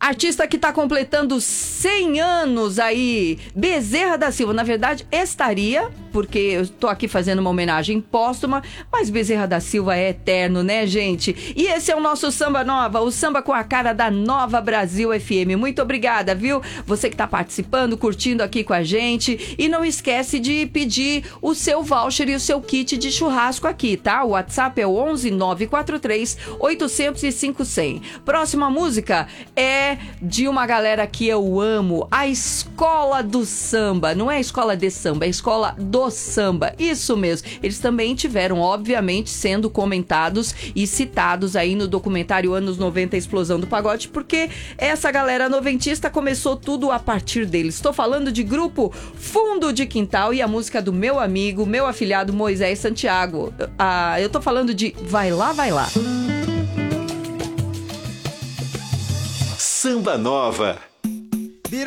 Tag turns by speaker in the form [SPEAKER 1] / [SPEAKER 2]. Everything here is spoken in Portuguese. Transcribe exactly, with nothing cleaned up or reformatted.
[SPEAKER 1] Artista que está completando cem anos aí, Bezerra da Silva. Na verdade, estaria, porque eu estou aqui fazendo uma homenagem póstuma, mas Bezerra da Silva é eterno, né, gente? E esse é o nosso Samba Nova, o samba com a cara da Nova Brasil F M. Muito obrigada, viu? Você que está participando, curtindo aqui com a gente. E não esquece de pedir o seu voucher e o seu kit de churrasco aqui, tá? O WhatsApp é o onze nove quatro três oito zero zero cinco zero zero. Próxima música é de uma galera que eu amo, a Escola do Samba. Não é a Escola de Samba, é a Escola do Samba. Isso mesmo. Eles também tiveram, obviamente, sendo comentados e citados aí no documentário Anos noventa, Explosão do Pagode, porque essa galera noventista começou tudo a partir deles. Estou falando de grupo Fundo de Quintal e a música do meu amigo, meu afilhado Moisés Santiago. Ah, eu tô falando de Vai Lá, Vai Lá.
[SPEAKER 2] Samba Nova.